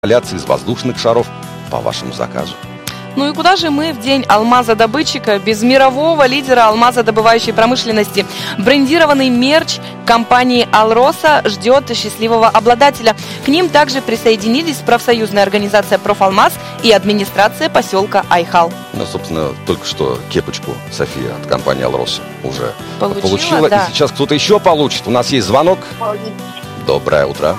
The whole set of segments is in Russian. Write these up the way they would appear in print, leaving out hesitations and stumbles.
изоляции из воздушных шаров по вашему заказу. Ну и куда же мы в день алмазодобытчика без мирового лидера алмазодобывающей промышленности? Брендированный мерч компании «Алроса» ждет счастливого обладателя. К ним также присоединились профсоюзная организация «Профалмаз» и администрация поселка Айхал. Ну, собственно, только что кепочку София от компании «Алроса» уже получила. Да. И сейчас кто-то еще получит. У нас есть звонок. Доброе утро.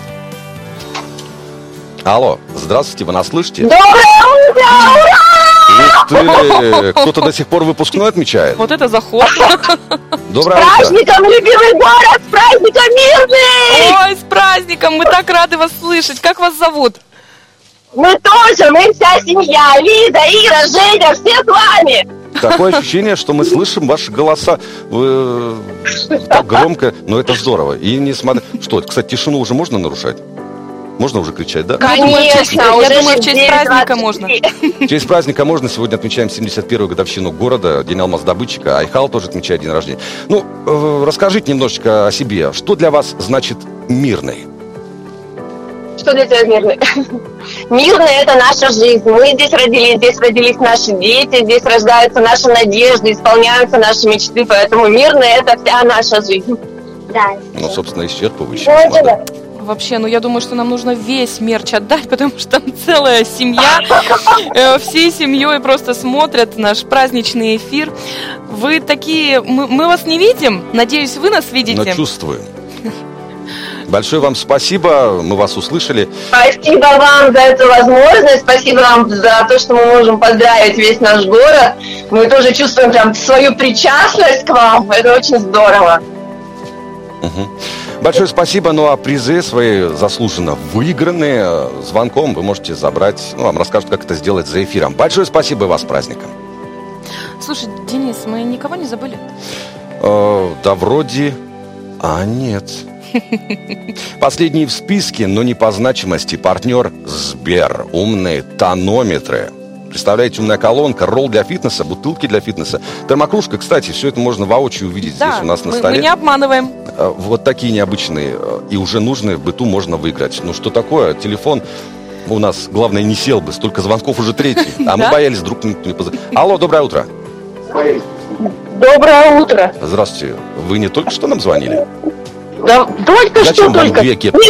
Алло, здравствуйте, вы нас слышите? Доброе утро! Ух ты! Кто-то до сих пор выпускной отмечает? Вот это заход! Доброе утро! С праздником, любимый город! С праздником, Мирный! Ой, с праздником! Мы так рады вас слышать! Как вас зовут? Мы тоже, мы вся семья! Лиза, Ира, Женя, все с вами! Такое ощущение, что мы слышим ваши голоса так громко, но это здорово. И несмотря... Что, кстати, тишину уже можно нарушать? Можно уже кричать, да? Конечно, я думаю, в честь праздника можно. В честь праздника можно. Сегодня отмечаем 71-ю годовщину города, День алмаздобытчика. Айхал тоже отмечает день рождения. Ну, расскажите немножечко о себе. Что для вас значит Мирный? Что для тебя Мирный? Мирный – это наша жизнь. Мы здесь родились наши дети, здесь рождаются наши надежды, исполняются наши мечты. Поэтому Мирный – это вся наша жизнь. Да. Ну, собственно, исчерпывающе. Вообще, я думаю, что нам нужно весь мерч отдать, потому что там целая семья, всей семьей просто смотрят наш праздничный эфир. Вы такие, мы вас не видим, надеюсь, вы нас видите. Но чувствуем. Большое вам спасибо, мы вас услышали. Спасибо вам за эту возможность, спасибо вам за то, что мы можем поздравить весь наш город. Мы тоже чувствуем прям свою причастность к вам, это очень здорово. Угу. Большое спасибо, ну а призы свои заслуженно выигранные звонком вы можете забрать, вам расскажут, как это сделать за эфиром. Большое спасибо и вас с праздником. Слушай, Денис, мы никого не забыли? Да вроде... нет. Последний в списке, но не по значимости, партнер Сбер. Умные тонометры. Представляете, умная колонка, ролл для фитнеса, бутылки для фитнеса, термокружка. Кстати, все это можно воочию увидеть здесь у нас на столе. Мы не обманываем. Вот такие необычные и уже нужные в быту можно выиграть. Ну что такое? Телефон у нас, главное, не сел бы. Столько звонков уже третий. А мы боялись, вдруг никто не позвонит. Алло, доброе утро. Доброе утро. Здравствуйте. Вы не только что нам звонили? Да, только зачем что вам только. две кепки?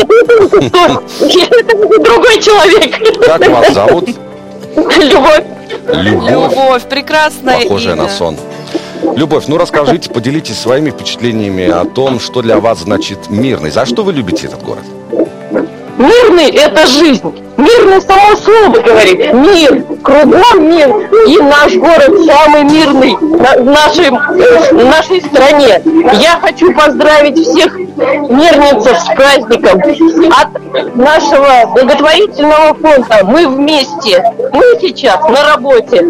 Это другой человек. Как вас зовут? Любовь. Любовь, прекрасная. Похожая на сон. Любовь, ну расскажите, поделитесь своими впечатлениями о том, что для вас значит Мирный. За что вы любите этот город? Мирный – это жизнь. Мирный само слово говорит. Мир, кругом мир. И наш город самый мирный в нашей стране. Я хочу поздравить всех мирницев с праздником. От нашего благотворительного фонда мы вместе. Мы сейчас на работе.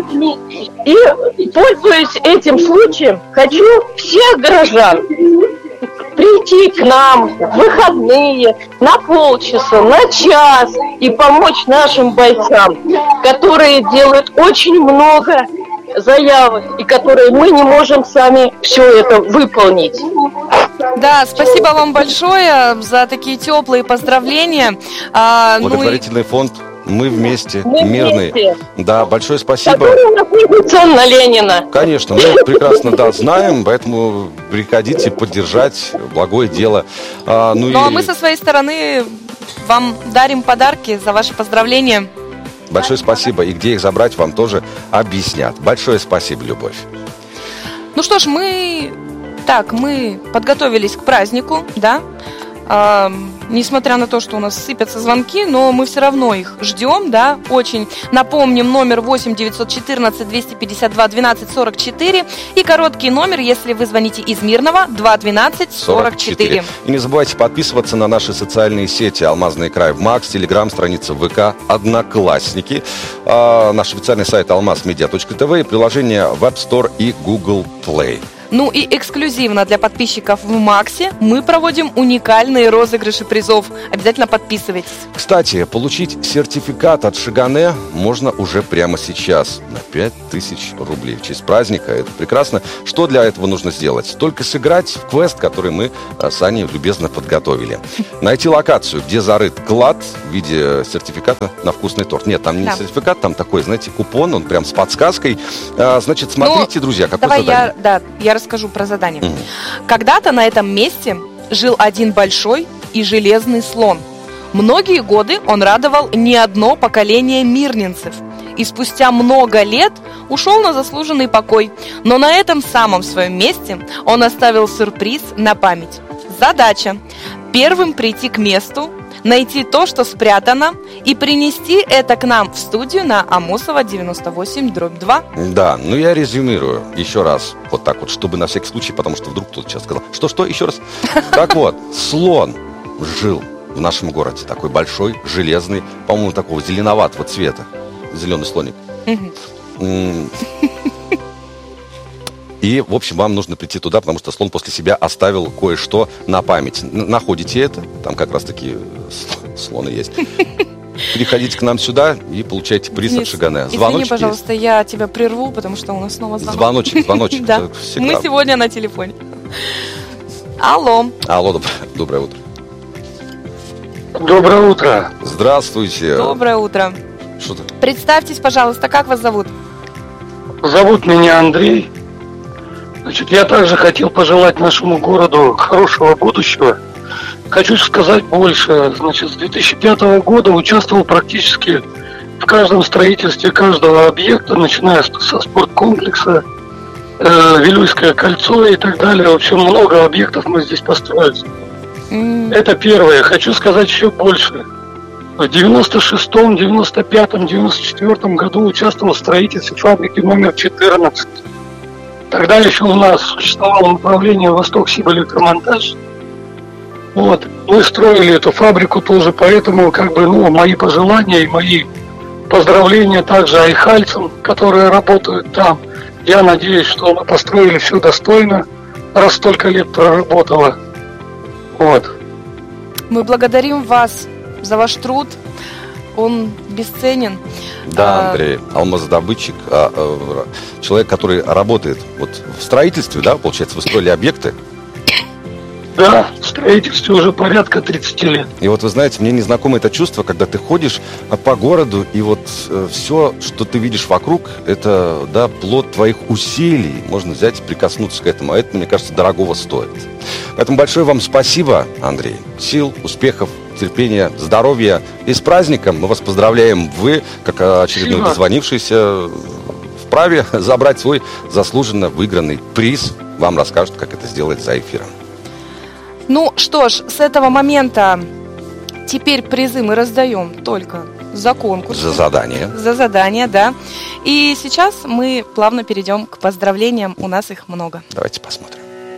И, пользуясь этим случаем, хочу всех горожан прийти к нам в выходные на полчаса, на час и помочь нашим бойцам, которые делают очень много заявок и которые мы не можем сами все это выполнить. Да, спасибо вам большое за такие теплые поздравления. Благотворительный фонд «Мы вместе», мы Мирный. Вместе. Да, большое спасибо. Который у нас традиционно Ленина. Конечно, мы прекрасно знаем, поэтому приходите поддержать благое дело. А мы со своей стороны вам дарим подарки за ваши поздравления. Большое спасибо. И где их забрать, вам тоже объяснят. Большое спасибо, Любовь. Ну что ж, мы подготовились к празднику, да? Несмотря на то, что у нас сыпятся звонки, но мы все равно их ждем, да, очень. Напомним, номер 8 914 252 12 44 и короткий номер, если вы звоните из Мирного, 212 44. И не забывайте подписываться на наши социальные сети «Алмазный край» в МАКС, Телеграм, страница ВК, Одноклассники, наш официальный сайт almazmedia.tv и приложение в App Store и Google Play. Ну и эксклюзивно для подписчиков в Максе мы проводим уникальные розыгрыши призов. Обязательно подписывайтесь. Кстати, получить сертификат от Шигане можно уже прямо сейчас на 5000 рублей. В честь праздника, это прекрасно. Что для этого нужно сделать? Только сыграть в квест, который мы с Аней любезно подготовили. Найти локацию, где зарыт клад в виде сертификата на вкусный торт. Нет, там не сертификат, там такой, знаете, купон, он прям с подсказкой. Значит, смотрите, друзья, какое задание. Я расскажу про задание. Когда-то на этом месте жил один большой и железный слон. Многие годы он радовал не одно поколение мирнинцев. И спустя много лет ушел на заслуженный покой. Но на этом самом своем месте он оставил сюрприз на память. Задача: первым прийти к месту, найти то, что спрятано, и принести это к нам в студию на Амосова 98/2. Да, ну я резюмирую еще раз, вот так вот, чтобы на всякий случай, потому что вдруг кто-то сейчас сказал, что, еще раз. Так вот, слон жил в нашем городе, такой большой, железный, по-моему, такого зеленоватого цвета, зеленый слоник. И, в общем, вам нужно прийти туда, потому что слон после себя оставил кое-что на память. Находите это, там как раз-таки слоны есть. Приходите к нам сюда и получайте приз от Шигане. Извини, пожалуйста, я тебя прерву, потому что у нас снова звоночек. Звоночек. Да, мы сегодня на телефоне. Алло. Алло, доброе утро. Доброе утро. Здравствуйте. Доброе утро. Что-то? Представьтесь, пожалуйста, как вас зовут? Зовут меня Андрей. Значит, я также хотел пожелать нашему городу хорошего будущего. Хочу сказать больше. Значит, с 2005 года участвовал практически в каждом строительстве каждого объекта, начиная со спорткомплекса, Вилюйское кольцо и так далее. В общем, много объектов мы здесь построили. Это первое. Хочу сказать еще больше. В 96-м, 95-м, 94-м году участвовал в строительстве фабрики номер 14. Тогда еще у нас существовало направление Восток-Сибэлектромонтаж. Вот. Мы строили эту фабрику тоже, поэтому мои пожелания и мои поздравления также айхальцам, которые работают там. Я надеюсь, что мы построили все достойно, раз столько лет проработало. Вот. Мы благодарим вас за ваш труд. Он бесценен. Да, Андрей, алмазодобытчик, человек, который работает вот в строительстве, да, получается, вы строили объекты? Да, в строительстве уже порядка 30 лет. И вот вы знаете, мне не знакомо это чувство, когда ты ходишь по городу, и вот все, что ты видишь вокруг, это, да, плод твоих усилий. Можно взять и прикоснуться к этому, а это, мне кажется, дорогого стоит. Поэтому большое вам спасибо, Андрей. Сил, успехов, терпения, здоровья. И с праздником мы вас поздравляем. Вы, как очередной дозвонившийся, вправе забрать свой заслуженно выигранный приз. Вам расскажут, как это сделать за эфиром. Ну что ж, с этого момента теперь призы мы раздаем только за конкурс. За задание. За задание, да. И сейчас мы плавно перейдем к поздравлениям. У нас их много. Давайте посмотрим.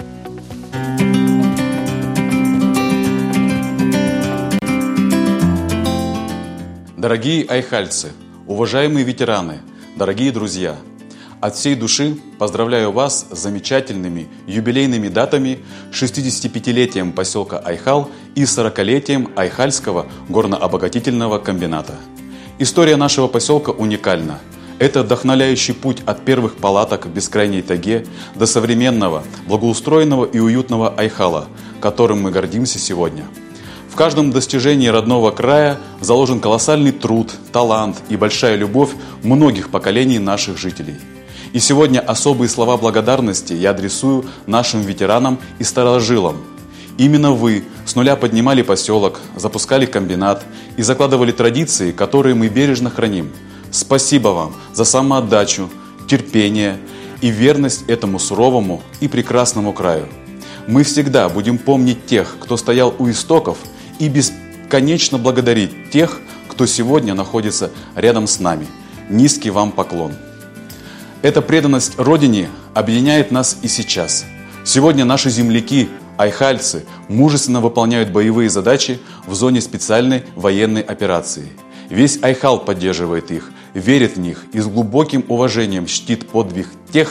Дорогие айхальцы, уважаемые ветераны, дорогие друзья, от всей души поздравляю вас с замечательными юбилейными датами 65-летием поселка Айхал и 40-летием Айхальского горнообогатительного комбината. История нашего поселка уникальна. Это вдохновляющий путь от первых палаток в бескрайней тайге до современного, благоустроенного и уютного Айхала, которым мы гордимся сегодня. В каждом достижении родного края заложен колоссальный труд, талант и большая любовь многих поколений наших жителей. И сегодня особые слова благодарности я адресую нашим ветеранам и старожилам. Именно вы с нуля поднимали поселок, запускали комбинат и закладывали традиции, которые мы бережно храним. Спасибо вам за самоотдачу, терпение и верность этому суровому и прекрасному краю. Мы всегда будем помнить тех, кто стоял у истоков, и бесконечно благодарить тех, кто сегодня находится рядом с нами. Низкий вам поклон. Эта преданность Родине объединяет нас и сейчас. Сегодня наши земляки, айхальцы, мужественно выполняют боевые задачи в зоне специальной военной операции. Весь Айхал поддерживает их, верит в них и с глубоким уважением чтит подвиг тех,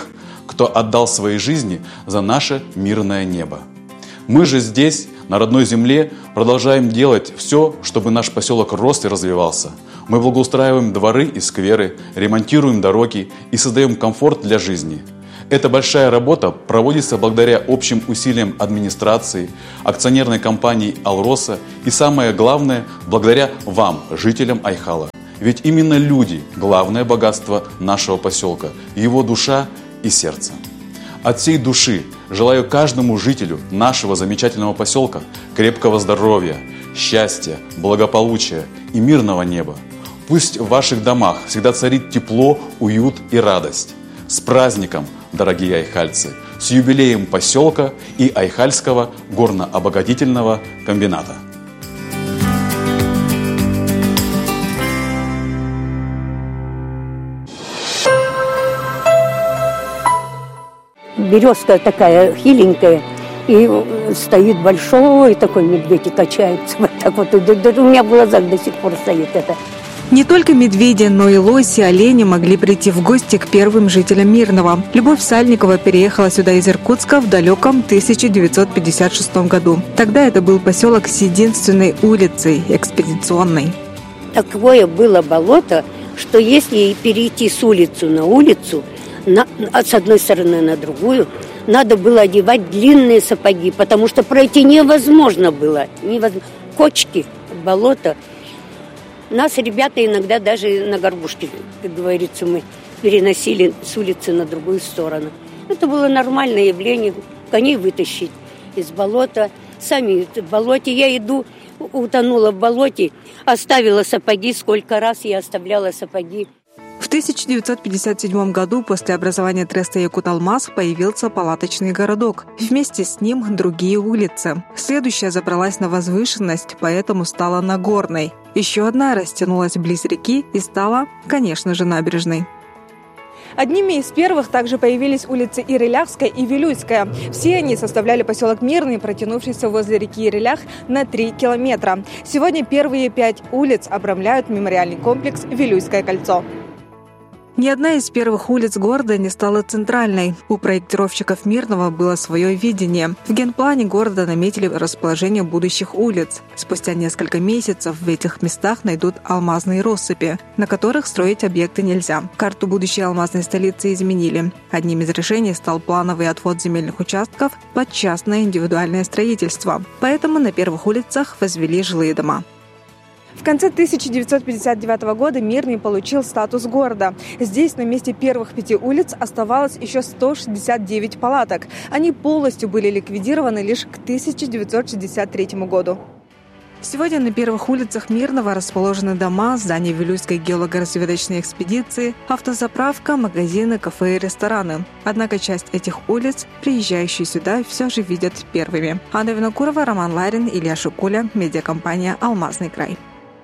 кто отдал свои жизни за наше мирное небо. Мы же здесь, на родной земле, продолжаем делать все, чтобы наш поселок рос и развивался. Мы благоустраиваем дворы и скверы, ремонтируем дороги и создаем комфорт для жизни. Эта большая работа проводится благодаря общим усилиям администрации, акционерной компании «Алроса» и, самое главное, благодаря вам, жителям Айхала. Ведь именно люди – главное богатство нашего поселка, его душа и сердце. От всей души желаю каждому жителю нашего замечательного поселка крепкого здоровья, счастья, благополучия и мирного неба. Пусть в ваших домах всегда царит тепло, уют и радость. С праздником, дорогие айхальцы! С юбилеем поселка и Айхальского горно-обогатительного комбината! Березка такая хиленькая, и стоит большой такой медведь и качается. Вот так вот. У меня в глазах до сих пор стоит это. Не только медведи, но и лоси, олени могли прийти в гости к первым жителям Мирного. Любовь Сальникова переехала сюда из Иркутска в далеком 1956 году. Тогда это был поселок с единственной улицей, экспедиционной. Такое было болото, что если перейти с улицы на улицу, с одной стороны на другую, надо было одевать длинные сапоги, потому что пройти невозможно было. Кочки, болото. Нас ребята иногда даже на горбушке, как говорится, мы переносили с улицы на другую сторону. Это было нормальное явление, коней вытащить из болота. Сами в болоте, я иду, утонула в болоте, оставила сапоги, сколько раз я оставляла сапоги. В 1957 году после образования треста «Якут-Алмаз» появился палаточный городок. Вместе с ним другие улицы. Следующая забралась на возвышенность, поэтому стала Нагорной. Еще одна растянулась близ реки и стала, конечно же, набережной. Одними из первых также появились улицы Ирылякская и Вилюйская. Все они составляли поселок Мирный, протянувшийся возле реки Ирылях на 3 километра. Сегодня первые 5 улиц обрамляют мемориальный комплекс «Вилюйское кольцо». Ни одна из первых улиц города не стала центральной. У проектировщиков Мирного было свое видение. В генплане города наметили расположение будущих улиц. Спустя несколько месяцев в этих местах найдут алмазные россыпи, на которых строить объекты нельзя. Карту будущей алмазной столицы изменили. Одним из решений стал плановый отвод земельных участков под частное индивидуальное строительство. Поэтому на первых улицах возвели жилые дома. В конце 1959 года Мирный получил статус города. Здесь на месте первых 5 улиц оставалось еще 169 палаток. Они полностью были ликвидированы лишь к 1963 году. Сегодня на первых улицах Мирного расположены дома, здания Вилюйской геолого-разведочной экспедиции, автозаправка, магазины, кафе и рестораны. Однако часть этих улиц, приезжающие сюда, все же видят первыми. Анна Винокурова, Роман Ларин, Илья Шукуля, медиакомпания «Алмазный край».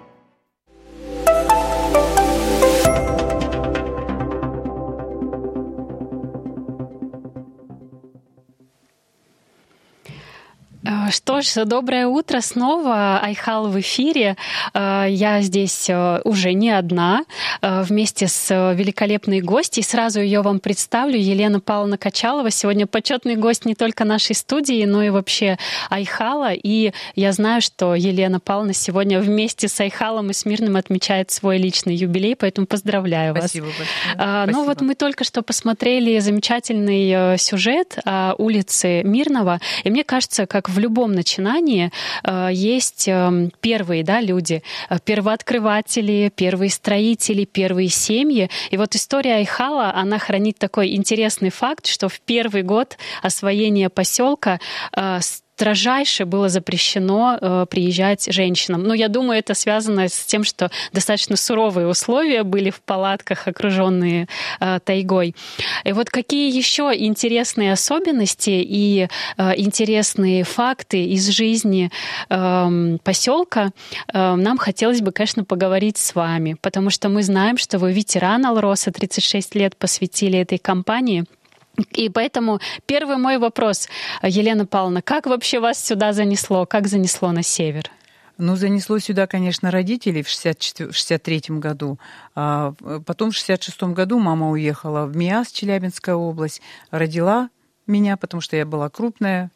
Что ж, доброе утро снова. Айхал в эфире. Я здесь уже не одна, вместе с великолепной гостьей. Сразу ее вам представлю. Елена Павловна Качалова. Сегодня почетный гость не только нашей студии, но и вообще Айхала. И я знаю, что Елена Павловна сегодня вместе с Айхалом и с Мирным отмечает свой личный юбилей, поэтому поздравляю вас. Спасибо большое. Ну вот мы только что посмотрели замечательный сюжет о улице Мирного. И мне кажется, как в любом начинании есть первые люди, первооткрыватели, первые строители, первые семьи. И вот история Айхала, она хранит такой интересный факт, что в первый год освоения поселка строжайше было запрещено приезжать женщинам. Но я думаю, это связано с тем, что достаточно суровые условия были в палатках, окруженные тайгой. И вот какие еще интересные особенности и интересные факты из жизни поселка нам хотелось бы, конечно, поговорить с вами, потому что мы знаем, что вы ветеран Алроса, 36 лет посвятили этой кампании. И поэтому первый мой вопрос, Елена Павловна, как вообще вас сюда занесло? Как занесло на север? Ну, занесло сюда, конечно, родителей в 63-м году. А потом в 66-м году мама уехала в Миас, Челябинская область, родила меня, потому что я была крупная,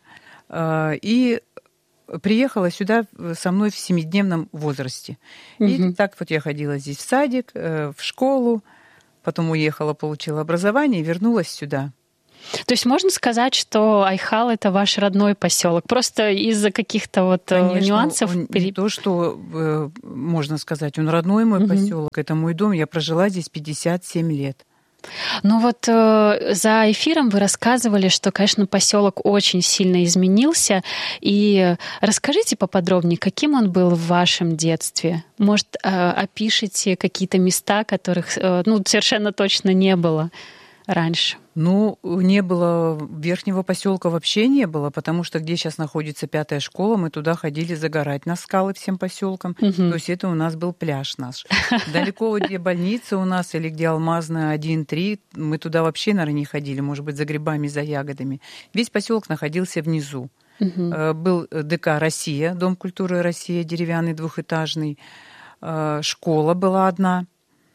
и приехала сюда со мной в 7-дневном возрасте. И так вот я ходила здесь в садик, в школу, потом уехала, получила образование и вернулась сюда. То есть можно сказать, что Айхал — это ваш родной поселок? Просто из-за каких-то вот нюансов? Он не то, что можно сказать, он родной мой поселок, это мой дом, я прожила здесь 57 лет. Ну вот за эфиром вы рассказывали, что, конечно, поселок очень сильно изменился. И расскажите поподробнее, каким он был в вашем детстве? Может, опишите какие-то места, которых совершенно точно не было раньше? Ну, не было, верхнего поселка вообще не было, потому что где сейчас находится 5-я школа, мы туда ходили загорать на скалы всем поселком. То есть это у нас был пляж наш. Далеко, где больница у нас или где Алмазная 1-3, мы туда вообще, наверное, не ходили, может быть, за грибами, за ягодами. Весь поселок находился внизу. Был ДК «Россия», Дом культуры «Россия», деревянный, двухэтажный. Школа была одна.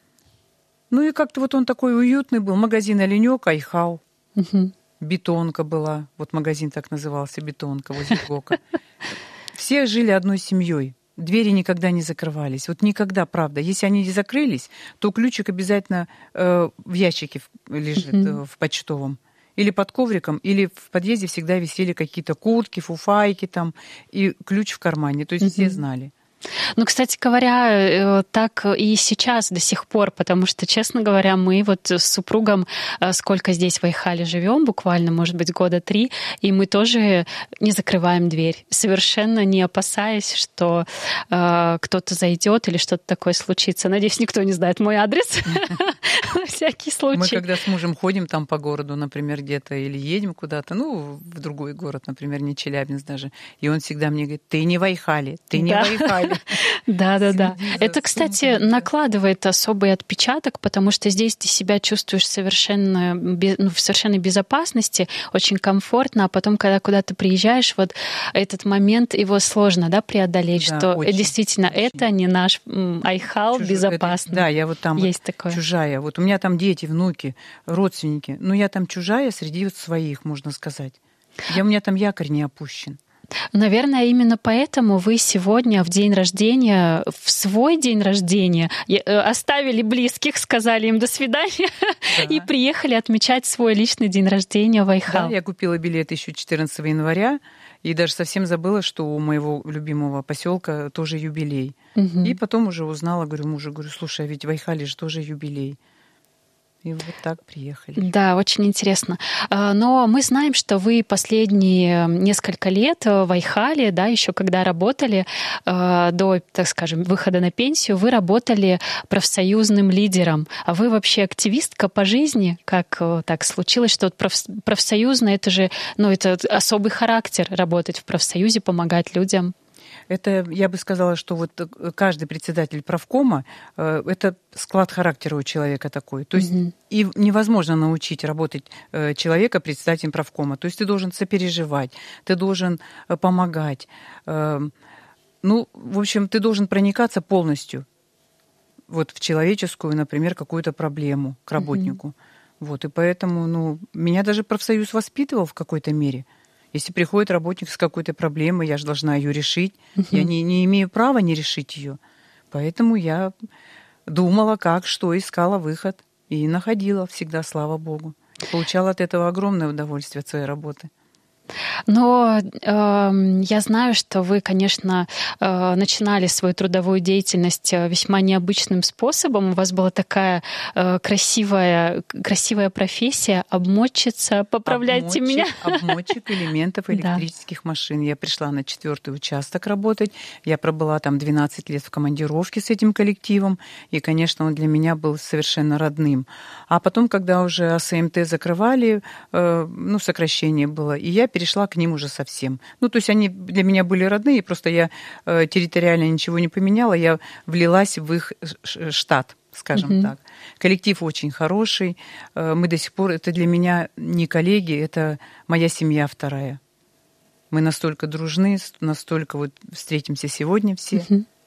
Ну и как-то вот он такой уютный был. Магазин «Оленёк», Айхал. Бетонка была. Вот магазин так назывался, «Бетонка», возле ГОКа. Все жили одной семьей. Двери никогда не закрывались. Вот никогда, правда. Если они не закрылись, то ключик обязательно в ящике лежит, в почтовом. Или под ковриком, или в подъезде всегда висели какие-то куртки, фуфайки там, и ключ в кармане. То есть все знали. Ну, кстати говоря, так и сейчас до сих пор, потому что, честно говоря, мы вот с супругом, сколько здесь в Айхале живем, буквально, может быть, 3 года, и мы тоже не закрываем дверь, совершенно не опасаясь, что кто-то зайдет или что-то такое случится. Надеюсь, никто не знает мой адрес. На всякий случай. Мы когда с мужем ходим там по городу, например, где-то, или едем куда-то, в другой город, например, не Челябинск даже, и он всегда мне говорит: ты не в Айхале, ты не в Айхале. Да. Это, кстати, накладывает особый отпечаток, потому что здесь ты себя чувствуешь в совершенной безопасности, очень комфортно, а потом, когда куда-то приезжаешь, вот этот момент, его сложно, преодолеть, что очень, действительно очень. Это не наш Айхал безопасный. Да, я вот там есть такое. Чужая. Вот у меня там дети, внуки, родственники, но я там чужая среди вот своих, можно сказать. У меня там якорь не опущен. Наверное, именно поэтому вы сегодня в день рождения, в свой день рождения, оставили близких, сказали им до свидания и приехали отмечать свой личный день рождения в Айхал. Да, я купила билет еще 14 января и даже совсем забыла, что у моего любимого поселка тоже юбилей. И потом уже узнала, говорю, слушай, а ведь в Айхале же тоже юбилей. И вот так приехали. Да, очень интересно. Но мы знаем, что вы последние несколько лет в Айхале, еще когда работали, до, так скажем, выхода на пенсию, вы работали профсоюзным лидером. А вы вообще активистка по жизни? Как так случилось, что профсоюзно, это же, это особый характер работать в профсоюзе, помогать людям? Это, я бы сказала, что вот каждый председатель правкома – это склад характера у человека такой. То есть и невозможно научить работать человека председателем правкома. То есть ты должен сопереживать, ты должен помогать. В общем, ты должен проникаться полностью вот в человеческую, например, какую-то проблему к работнику. Вот, и поэтому, меня даже профсоюз воспитывал в какой-то мере. Если приходит работник с какой-то проблемой, я же должна ее решить. Я не имею права не решить ее. Поэтому я думала, как, что, искала выход. И находила всегда, слава Богу. Получала от этого огромное удовольствие от своей работы. Но я знаю, что вы, конечно, начинали свою трудовую деятельность весьма необычным способом. У вас была такая красивая профессия — обмотчица. Поправляйте меня. Обмотчик элементов электрических машин. Я пришла на 4-й участок работать. Я пробыла там 12 лет в командировке с этим коллективом. И, конечно, он для меня был совершенно родным. А потом, когда уже АСМТ закрывали, сокращение было, и я перешла к ним уже совсем. То есть они для меня были родные, просто я территориально ничего не поменяла, я влилась в их штат, скажем так. Коллектив очень хороший. Мы до сих пор, это для меня не коллеги, это моя семья вторая. Мы настолько дружны, настолько вот встретимся сегодня все.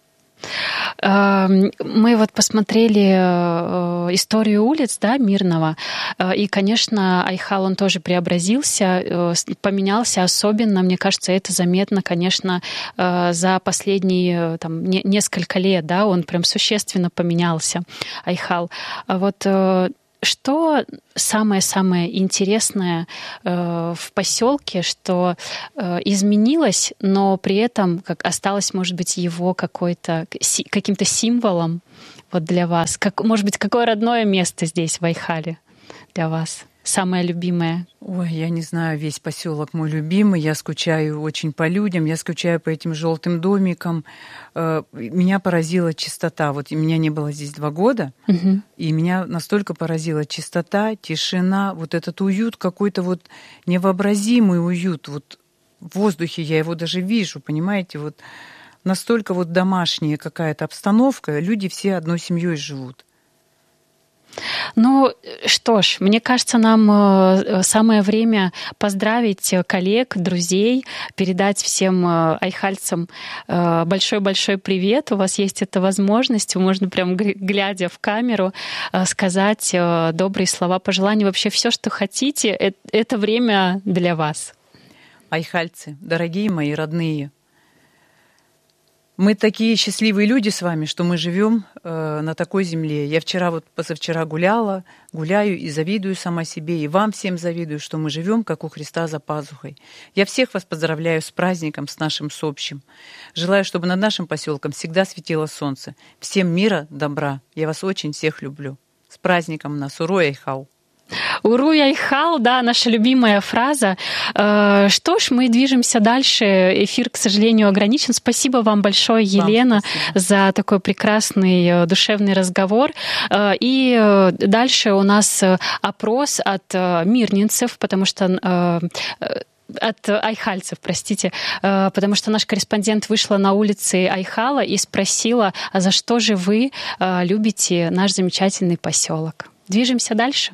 Мы вот посмотрели историю улиц, да, Мирного, и, конечно, Айхал, он тоже преобразился, поменялся особенно, мне кажется, это заметно, конечно, за последние там, несколько лет, да, он прям существенно поменялся, Айхал. Вот что самое-самое интересное в поселке, что изменилось, но при этом как осталось, может быть, его каким-то символом вот для вас? Может быть, какое родное место здесь, в Айхале, для вас? Самое любимое? Ой, я не знаю, весь поселок мой любимый. Я скучаю очень по людям, я скучаю по этим желтым домикам. Меня поразила чистота. Вот меня не было здесь 2 года, и меня настолько поразила чистота, тишина, вот этот уют, какой-то вот невообразимый уют. Вот в воздухе я его даже вижу, понимаете, вот настолько вот домашняя какая-то обстановка. Люди все одной семьей живут. Ну что ж, мне кажется, нам самое время поздравить коллег, друзей, передать всем айхальцам большой-большой привет. У вас есть эта возможность, можно прям глядя в камеру сказать добрые слова, пожелания, вообще все, что хотите, это время для вас. Айхальцы, дорогие мои родные, мы такие счастливые люди с вами, что мы живем на такой земле. Я позавчера гуляю и завидую сама себе, и вам всем завидую, что мы живем, как у Христа за пазухой. Я всех вас поздравляю с праздником, с нашим сообщим. Желаю, чтобы над нашим поселком всегда светило солнце. Всем мира, добра. Я вас очень всех люблю. С праздником нас. Уруй Айхал. Уруй Айхал, да, наша любимая фраза. Что ж, мы движемся дальше. Эфир, к сожалению, ограничен. Спасибо вам большое, Елена, за такой прекрасный душевный разговор. И дальше у нас опрос от мирнинцев, потому что от айхальцев, простите, потому что наш корреспондент вышла на улицы Айхала и спросила, а за что же вы любите наш замечательный поселок? Движемся дальше.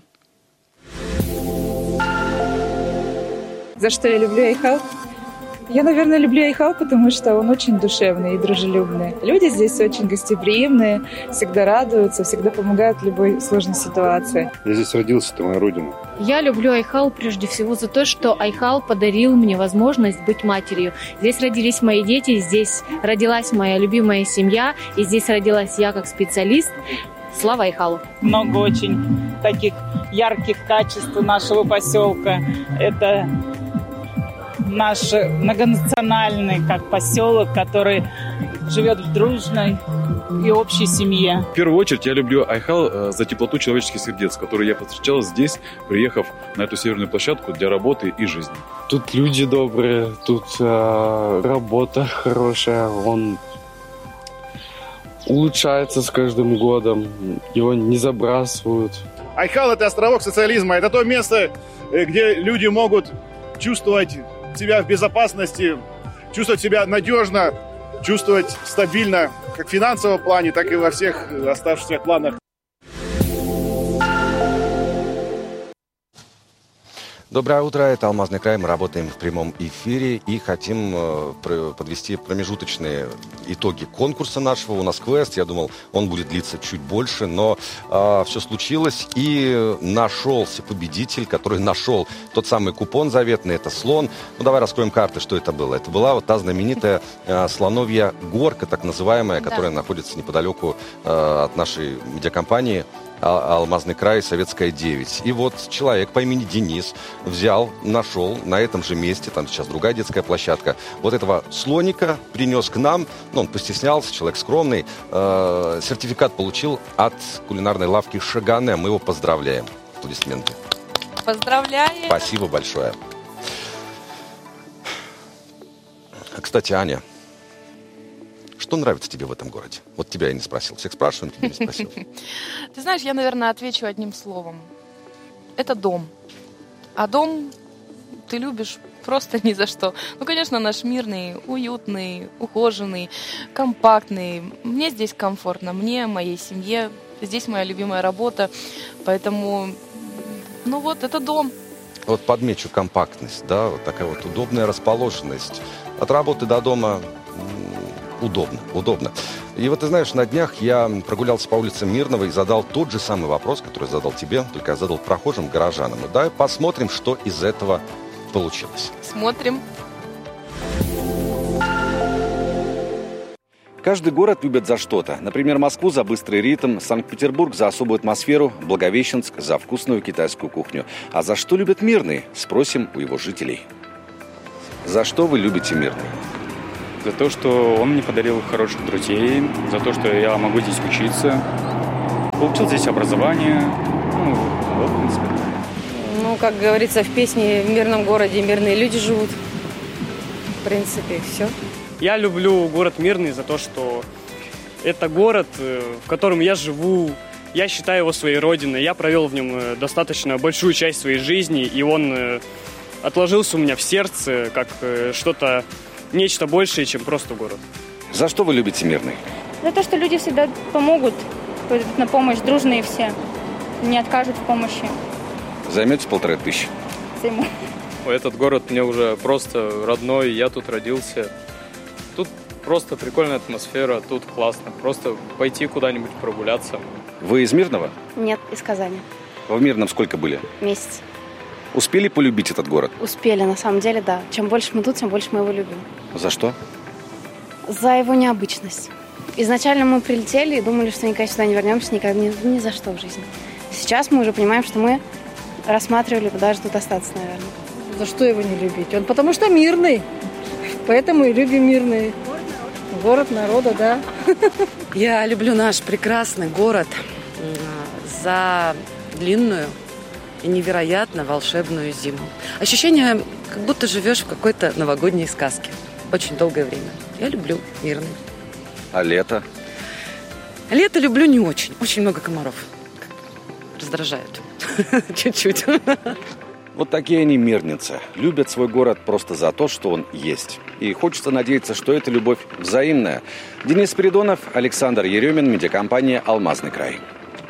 За что я люблю Айхал? Я, наверное, люблю Айхал, потому что он очень душевный и дружелюбный. Люди здесь очень гостеприимные, всегда радуются, всегда помогают в любой сложной ситуации. Я здесь родился, это моя родина. Я люблю Айхал прежде всего за то, что Айхал подарил мне возможность быть матерью. Здесь родились мои дети, здесь родилась моя любимая семья, и здесь родилась я как специалист. Слава Айхалу! Много очень таких ярких качеств нашего поселка. Это наш многонациональный как поселок, который живет в дружной и общей семье. В первую очередь я люблю Айхал за теплоту человеческих сердец, которые я повстречал здесь, приехав на эту северную площадку для работы и жизни. Тут люди добрые, тут работа хорошая, он улучшается с каждым годом, его не забрасывают. Айхал – это островок социализма, это то место, где люди могут чувствовать себя в безопасности, чувствовать себя надежно, чувствовать стабильно, как в финансовом плане, так и во всех оставшихся планах. Доброе утро, это Алмазный край, мы работаем в прямом эфире и хотим подвести промежуточные итоги конкурса нашего. У нас квест, я думал, он будет длиться чуть больше, но все случилось и нашелся победитель, который нашел тот самый купон заветный, это слон. Ну давай раскроем карты, что это было. Это была вот та знаменитая слоновья горка, так называемая, которая находится неподалеку от нашей медиакомпании «Алмазный край», Советская 9. И вот человек по имени Денис взял, нашел на этом же месте, там сейчас другая детская площадка, вот этого слоника принес к нам, ну, он постеснялся, человек скромный, сертификат получил от кулинарной лавки «Шагане». Мы его поздравляем. Аплодисменты. Поздравляем. Спасибо большое. Кстати, Аня, что нравится тебе в этом городе? Вот тебя я не спросил. Всех спрашиваю, тебя не спросил. Ты знаешь, я, наверное, отвечу одним словом. Это дом. А дом ты любишь просто ни за что. Ну, конечно, наш мирный, уютный, ухоженный, компактный. Мне здесь комфортно, мне, моей семье. Здесь моя любимая работа. Поэтому, ну вот, это дом. Вот подмечу компактность, да, вот такая вот удобная расположенность. От работы до дома удобно. И вот ты знаешь, на днях я прогулялся по улице Мирного и задал тот же самый вопрос, который задал тебе, только я задал прохожим горожанам. И давай посмотрим, что из этого получилось. Смотрим. Каждый город любит за что-то. Например, Москву за быстрый ритм, Санкт-Петербург за особую атмосферу, Благовещенск за вкусную китайскую кухню. А за что любят Мирный? Спросим у его жителей. За что вы любите Мирный? За то, что он мне подарил хороших друзей, за то, что я могу здесь учиться, получил здесь образование. Вот, в принципе. Как говорится в песне, в мирном городе мирные люди живут. В принципе, все. Я люблю город Мирный за то, что это город, в котором я живу. Я считаю его своей родиной. Я провел в нем достаточно большую часть своей жизни, и он отложился у меня в сердце как что-то, нечто большее, чем просто город. За что вы любите Мирный? За то, что люди всегда помогут, пойдут на помощь, дружные все, не откажут в помощи. Займете 1500? Займу. Этот город мне уже просто родной, я тут родился. Тут просто прикольная атмосфера, тут классно. Просто пойти куда-нибудь прогуляться. Вы из Мирного? Нет, из Казани. В Мирном сколько были? Месяц. Успели полюбить этот город? Успели, на самом деле, да. Чем больше мы тут, тем больше мы его любим. За что? За его необычность. Изначально мы прилетели и думали, что никогда сюда не вернемся, никогда ни за что в жизни. Сейчас мы уже понимаем, что мы рассматривали бы даже тут остаться, наверное. За что его не любить? Он потому что мирный. Поэтому и любим Мирный. Город народа, да. Я люблю наш прекрасный город за длинную и невероятно волшебную зиму. Ощущение, как будто живешь в какой-то новогодней сказке. Очень долгое время. Я люблю Мирный. А лето? Лето люблю не очень. Очень много комаров. Раздражают. Чуть-чуть. Вот такие они мирницы. Любят свой город просто за то, что он есть. И хочется надеяться, что эта любовь взаимная. Денис Спиридонов, Александр Еремин, медиакомпания «Алмазный край».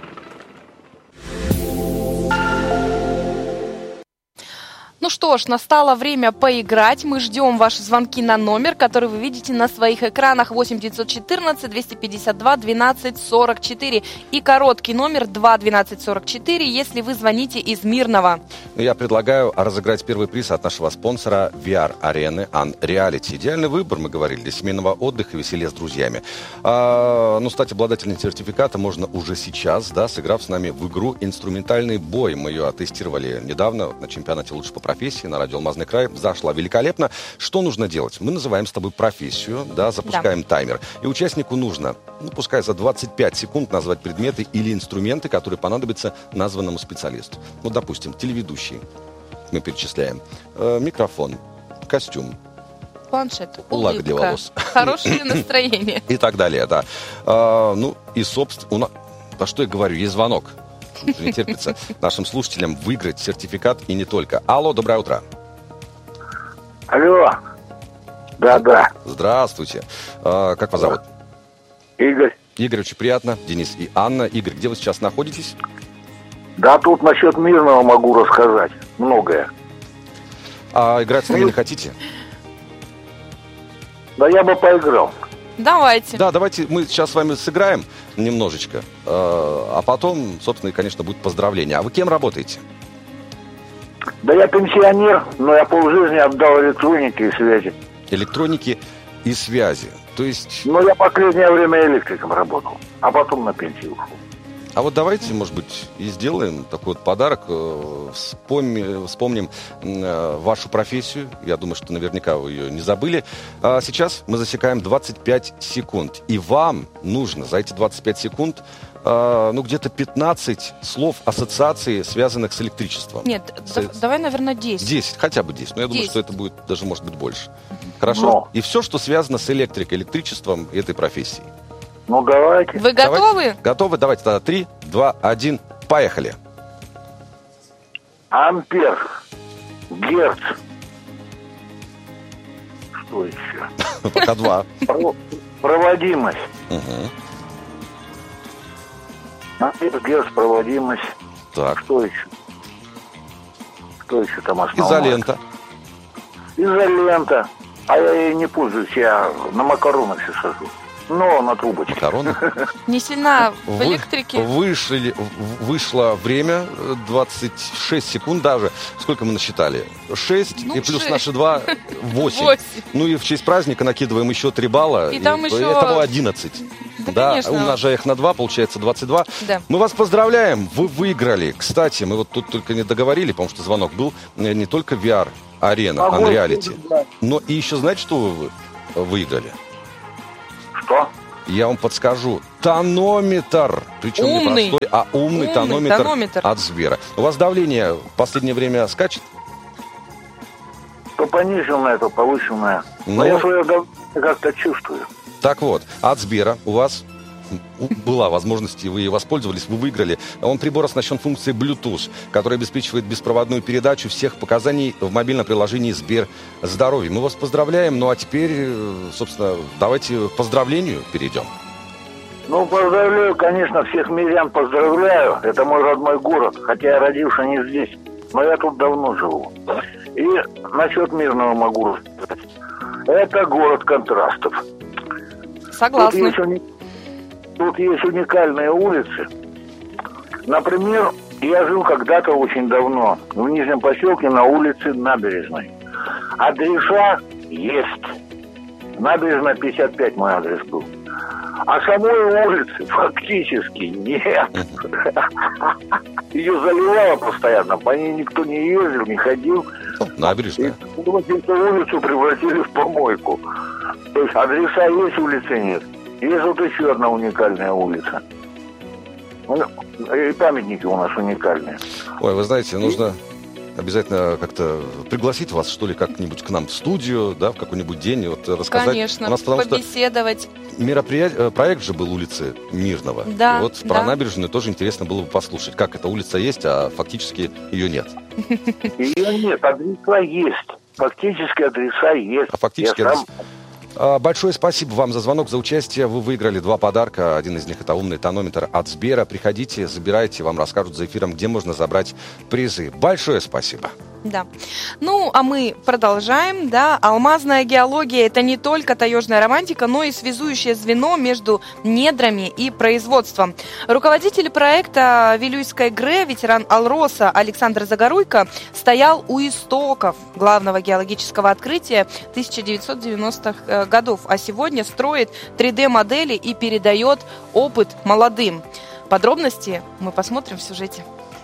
Ну что ж, настало время поиграть. Мы ждем ваши звонки на номер, который вы видите на своих экранах 8 914 252 12 44 и короткий номер 2 12 44, если вы звоните из Мирного. Я предлагаю разыграть первый приз от нашего спонсора VR-арены Unreality. Идеальный выбор, мы говорили, для семейного отдыха и веселья с друзьями. Стать обладателем сертификата можно уже сейчас, да, сыграв с нами в игру «Инструментальный бой». Мы ее оттестировали недавно на чемпионате «Лучше по профессии» на радио «Алмазный край». Зашла великолепно. Что нужно делать? Мы называем с тобой профессию, да, запускаем таймер. И участнику нужно, пускай за 25 секунд назвать предметы или инструменты, которые понадобятся названному специалисту. Допустим, телеведущий. Мы перечисляем. Микрофон, костюм, планшет, лак для волос, хорошее настроение. И так далее, да. И, собственно, что я говорю, есть звонок. Не терпится нашим слушателям выиграть сертификат и не только. Алло, доброе утро. Алло. Да. Здравствуйте. Как вас зовут? Игорь. Игорь, очень приятно. Денис и Анна. Игорь, где вы сейчас находитесь? Да, тут насчет Мирного могу рассказать. Многое. А играть с нами не хотите? Да я бы поиграл. Давайте. Да, давайте мы сейчас с вами сыграем немножечко, а потом, собственно, и, конечно, будет поздравление. А вы кем работаете? Да я пенсионер, но я полжизни отдал электронике и связи. Электроники и связи, то есть... Ну, я последнее время электриком работал, а потом на пенсию ушел. А вот давайте, может быть, и сделаем такой вот подарок, вспомним вашу профессию. Я думаю, что наверняка вы ее не забыли. А сейчас мы засекаем 25 секунд. И вам нужно за эти 25 секунд где-то 15 слов ассоциации, связанных с электричеством. Нет, давай, наверное, 10. 10, хотя бы 10. Но я думаю, что это будет даже, может быть, больше. Хорошо? Но. И все, что связано с электрикой, электричеством и этой профессией. Ну, давайте. Вы готовы? Готовы? Давайте тогда 3, 2, 1, поехали. Ампер. Герц. Что еще? Пока 2. Проводимость. Ампер, герц, проводимость. Так. Что еще? Что еще там основное? Изолента. Изолента. А я ей не пользуюсь, я на макаронах все сажу. Но на трубочке. Макароны? Не сильно в электрике. Вышло время, 26 секунд даже. Сколько мы насчитали? 6 и плюс 6. наши 2, 8. Ну и в честь праздника накидываем еще 3 балла. И там еще... Итого 11. Да, конечно. умножая их на 2, получается 22. Да. Мы вас поздравляем, вы выиграли. Кстати, мы вот тут только не договорили, потому что звонок был, не только VR-арена, Unreality, но и еще, знаете, что вы выиграли? Что? Я вам подскажу. Тонометр. Причем умный. не простой, а умный тонометр от Сбера. У вас давление в последнее время скачет? То пониженное, то повышенное. Но я свое давление как-то чувствую. Так вот, от Сбера у вас была возможность, и вы ей воспользовались, вы выиграли. Он прибор оснащен функцией Bluetooth, которая обеспечивает беспроводную передачу всех показаний в мобильном приложении Сбер Здоровье. Мы вас поздравляем, ну а теперь, собственно, давайте к поздравлению перейдем. Ну, поздравляю, конечно, всех мирян поздравляю. Это мой родной город, хотя я родился не здесь, но я тут давно живу. И насчет Мирного могу рассказать. Это город контрастов. Согласна. Тут есть уникальные улицы. Например, я жил когда-то очень давно в Нижнем поселке на улице Набережной. Адреса есть. Набережная 55 мой адрес был. А самой улицы фактически нет. Ее заливало постоянно, по ней никто не ездил, не ходил. Набережная. И эту улицу превратили в помойку. То есть адреса есть, улицы нет. Есть вот еще одна уникальная улица. И памятники у нас уникальные. Ой, вы знаете, нужно обязательно как-то пригласить вас, что ли, как-нибудь к нам в студию, да, в какой-нибудь день, вот рассказать. Конечно, у нас, побеседовать. Проект же был улицы Мирного. Да, и вот про набережную тоже интересно было бы послушать, как эта улица есть, а фактически ее нет. Ее нет, адреса есть. Фактически адреса есть. А фактически адреса... Большое спасибо вам за звонок, за участие. Вы выиграли 2 подарка. Один из них — это умный тонометр от Сбера. Приходите, забирайте, вам расскажут за эфиром, где можно забрать призы. Большое спасибо. Да. Ну, а мы продолжаем, да. Алмазная геология – это не только таежная романтика, но и связующее звено между недрами и производством. Руководитель проекта Вилюйской ГРЭ, ветеран Алроса Александр Загоруйко, стоял у истоков главного геологического открытия 1990-х годов, а сегодня строит 3D-модели и передает опыт молодым. Подробности мы посмотрим в сюжете.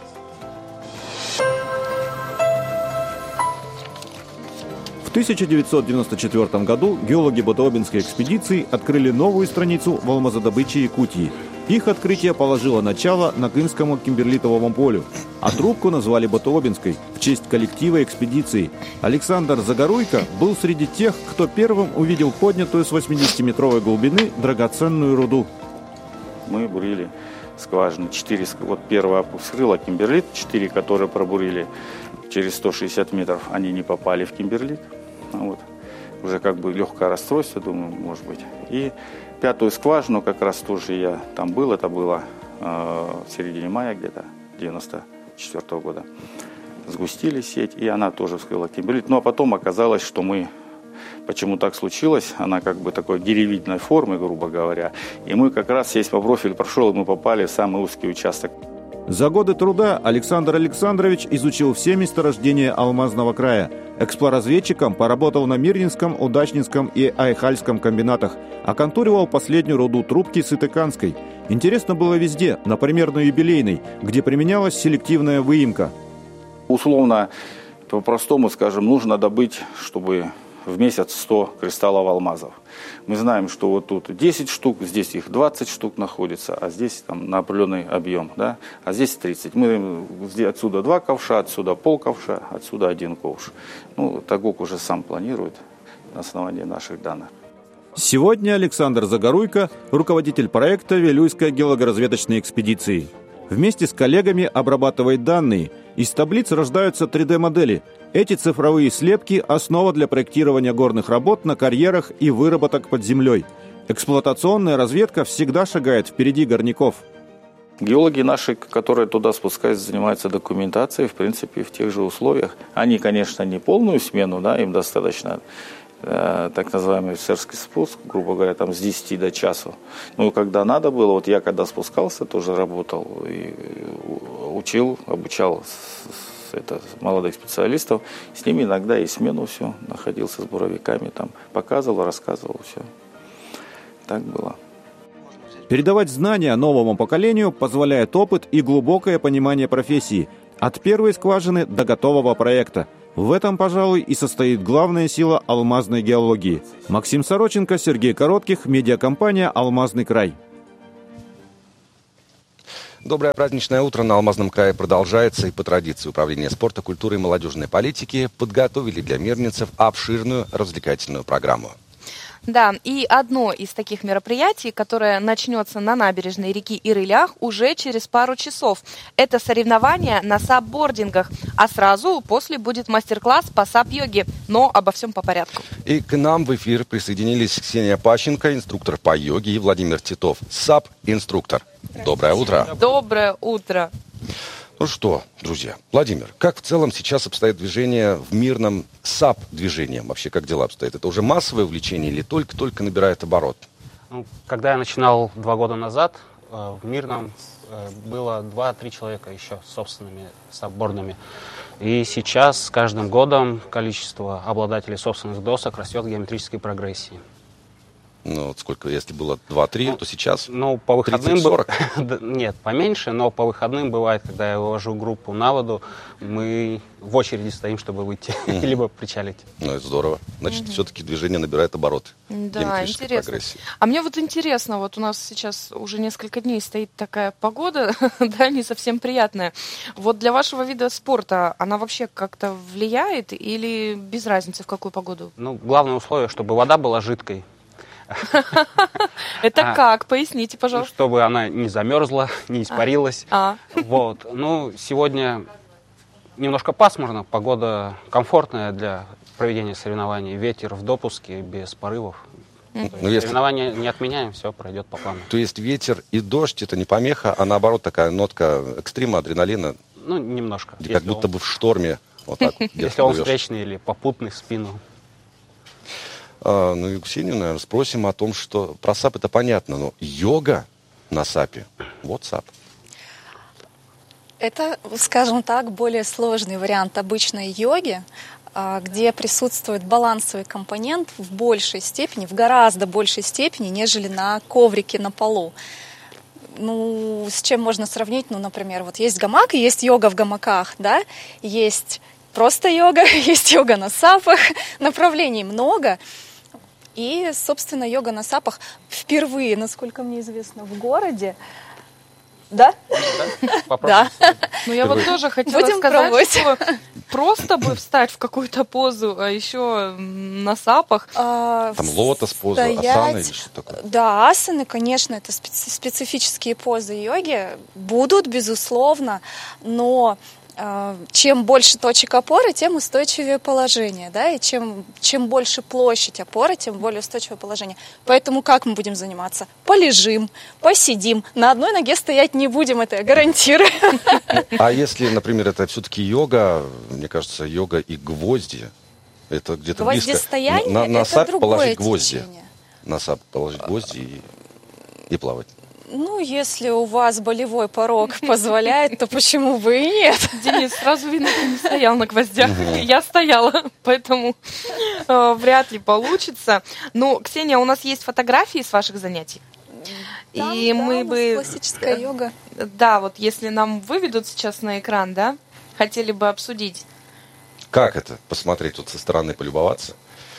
В 1994 году геологи Ботообинской экспедиции открыли новую страницу в алмазодобыче Якутии. Их открытие положило начало Накынскому кимберлитовому полю, а трубку назвали Ботообинской в честь коллектива экспедиции. Александр Загоруйко был среди тех, кто первым увидел поднятую с 80-метровой глубины драгоценную руду. Мы бурили скважины 4, вот первая вскрыла кимберлит, 4, которые пробурили через 160 метров, они не попали в кимберлит. Вот. Уже как бы легкое расстройство, думаю, может быть. И 5-ю скважину как раз тоже я там был, это было в середине мая где-то, 94 года. Сгустили сеть, и она тоже вскрыла кимберлит. Ну, а потом оказалось, что мы, почему так случилось, она как бы такой гиревидной формы, грубо говоря. И мы как раз сесть по профилю прошел, и мы попали в самый узкий участок. За годы труда Александр Александрович изучил все месторождения Алмазного края. Эксплоразведчиком поработал на Мирнинском, Удачнинском и Айхальском комбинатах. Оконтуривал последнюю руду трубки Сытыканской. Интересно было везде, например, на Юбилейной, где применялась селективная выемка. Условно, по-простому скажем, нужно добыть, чтобы в месяц 100 кристаллов алмазов. Мы знаем, что вот тут 10 штук, здесь их 20 штук находится, а здесь там на определенный объем, да, а здесь 30. Мы отсюда 2 ковша, отсюда полковша, отсюда 1 ковш. Ну, Тагок уже сам планирует на основании наших данных. Сегодня Александр Загоруйко – руководитель проекта Вилюйской геологоразведочной экспедиции. Вместе с коллегами обрабатывает данные. Из таблиц рождаются 3D-модели. Эти цифровые слепки – основа для проектирования горных работ на карьерах и выработок под землей. Эксплуатационная разведка всегда шагает впереди горняков. Геологи наши, которые туда спускаются, занимаются документацией, в принципе, в тех же условиях. Они, конечно, не полную смену, да, им достаточно так называемый офицерский спуск, грубо говоря, там с 10 до часу. Ну, когда надо было, вот я когда спускался, тоже работал и учил, обучал молодых специалистов. С ними иногда и смену все, находился с буровиками, там показывал, рассказывал, все. Так было. Передавать знания новому поколению позволяет опыт и глубокое понимание профессии. От первой скважины до готового проекта. В этом, пожалуй, и состоит главная сила алмазной геологии. Максим Сороченко, Сергей Коротких, медиакомпания «Алмазный край». Доброе праздничное утро на Алмазном крае продолжается, и по традиции Управления спорта, культуры и молодежной политики подготовили для мирнинцев обширную развлекательную программу. Да, и одно из таких мероприятий, которое начнется на набережной реки Ирылях уже через пару часов. Это соревнования на сапбордингах, а сразу после будет мастер-класс по сап-йоге, но обо всем по порядку. И к нам в эфир присоединились Ксения Пащенко, инструктор по йоге, и Владимир Титов, сап-инструктор. Доброе утро. Доброе утро. Ну что, друзья, Владимир, как в целом сейчас обстоит движение в мирном САП-движении? Вообще, как дела обстоят? Это уже массовое увлечение или только-только набирает оборот? Ну, когда я начинал 2 года назад, в мирном было 2-3 человека еще с собственными сапбордами. И сейчас с каждым годом количество обладателей собственных досок растет в геометрической прогрессии. Ну, вот сколько, если было 2-3, то сейчас ну, по выходным 30-40? Нет, поменьше, но по выходным бывает, когда я вывожу группу на воду, мы в очереди стоим, чтобы выйти, либо причалить. Ну, это здорово. Значит, все-таки движение набирает обороты. Да, интересно. А мне вот интересно, вот у нас сейчас уже несколько дней стоит такая погода, да, не совсем приятная. Вот для вашего вида спорта она вообще как-то влияет или без разницы в какую погоду? Ну, главное условие, чтобы вода была жидкой. Это как? Поясните, пожалуйста. Чтобы она не замерзла, не испарилась. Вот. Ну, сегодня немножко пасмурно, погода комфортная для проведения соревнований. Ветер в допуске, без порывов. Соревнования не отменяем, все пройдет по плану. То есть ветер и дождь — это не помеха, а наоборот такая нотка экстрима, адреналина? Ну, немножко. Как будто бы в шторме. Вот так, если он встречный или попутный в спину. Ну и Ксению, наверное, спросим о том, что про САП это понятно, но йога на САПе, вот САП. Это, скажем так, более сложный вариант обычной йоги, где присутствует балансовый компонент в большей степени, в гораздо большей степени, нежели на коврике на полу. Ну, с чем можно сравнить? Ну, например, вот есть гамак и есть йога в гамаках, да, есть просто йога, есть йога на САПах, направлений много. И, собственно, йога на САПах впервые, насколько мне известно, в городе. Да? Да. Ну, я вот тоже хотела сказать, что просто бы встать в какую-то позу, а еще на САПах. Там лотос поза, асаны или что такое? Да, асаны, конечно, это специфические позы йоги. Будут, безусловно, но чем больше точек опоры, тем устойчивее положение, да, и чем больше площадь опоры, тем более устойчивое положение. Поэтому как мы будем заниматься? Полежим, посидим, на одной ноге стоять не будем, это я гарантирую. А если, например, это все-таки йога, мне кажется, йога и гвозди, это где-то близко. Гвоздистояние на это САП другое положить гвозди, течение. На САП положить гвозди и плавать. Ну, если у вас болевой порог позволяет, то почему бы и нет? Денис, сразу видно, ты не стоял на гвоздях. Я стояла, поэтому вряд ли получится. Ну, Ксения, у нас есть фотографии с ваших занятий. Да, и мы бы... классическая йога. Да, вот если нам выведут сейчас на экран, да, хотели бы обсудить. Как это? Посмотреть тут со стороны, полюбоваться?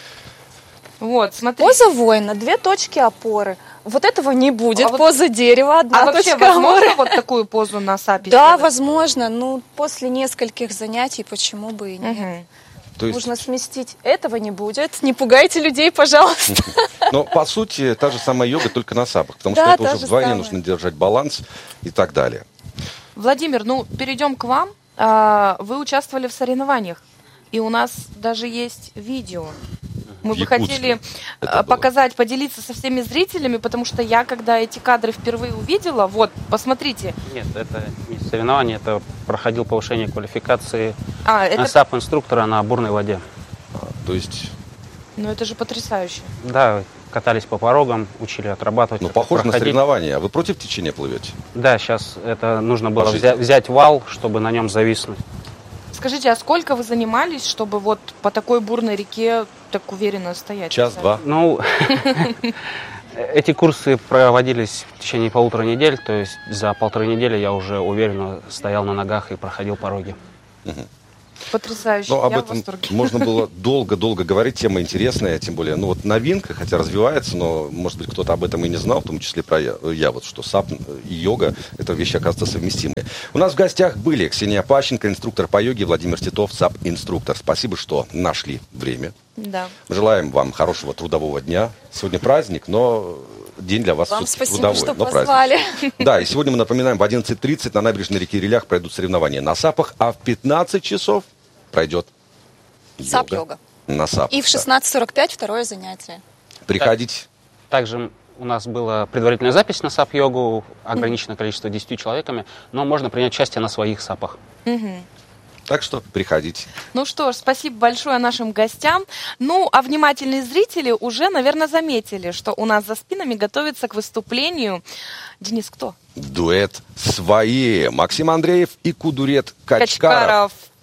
Вот, смотри. Поза воина, 2 точки опоры. Вот этого не будет. Поза дерева, 1 точка вообще опоры. Возможно вот такую позу на САПе? Да, возможно. Ну, после нескольких занятий почему бы и нет. То есть... Нужно сместить. Этого не будет. Не пугайте людей, пожалуйста. Но, по сути, та же самая йога, только на САПах. Потому что это уже вдвойне нужно держать баланс и так далее. Владимир, ну, перейдем к вам. Вы участвовали в соревнованиях. И у нас даже есть видео. Мы бы хотели показать, поделиться со всеми зрителями, потому что я, когда эти кадры впервые увидела, вот, посмотрите. Нет, это не соревнование, это проходил повышение квалификации это... САП-инструктора на бурной воде. То есть... Ну, это же потрясающе. Да, катались по порогам, учили отрабатывать. Ну, похоже на соревнования. А вы против течения плывете? Да, сейчас это нужно было взять вал, чтобы на нем зависнуть. Скажите, а сколько вы занимались, чтобы вот по такой бурной реке так уверенно стоять? Час-два. Ну, эти курсы проводились в течение 1,5 недели, то есть за 1,5 недели я уже уверенно стоял на ногах и проходил пороги. Потрясающе. Ну, об этом можно было долго-долго говорить, тема интересная, тем более, ну вот новинка, хотя развивается, но, может быть, кто-то об этом и не знал, в том числе про я вот, что САП и йога – это вещи, оказывается, совместимые. У нас в гостях были Ксения Пащенко, инструктор по йоге, Владимир Титов, САП-инструктор. Спасибо, что нашли время. Да. Желаем вам хорошего трудового дня. Сегодня праздник, но день для вас вам все-таки спасибо, трудовой. что позвали. Да, и сегодня мы напоминаем, в 11:30 на набережной реки Рилях пройдут соревнования на САПах, а в 15 часов пройдет САП-йога. На САП. И в 16:45 второе занятие. Приходите. Также у нас была предварительная запись на САП-йогу, ограниченное количество 10 человеками, но можно принять участие на своих САПах. Так что приходите. Ну что ж, спасибо большое нашим гостям. Ну, а внимательные зрители уже, наверное, заметили, что у нас за спинами готовится к выступлению. Денис, кто? Дуэт «Свои». Максим Андреев и Кудурет Качкаров.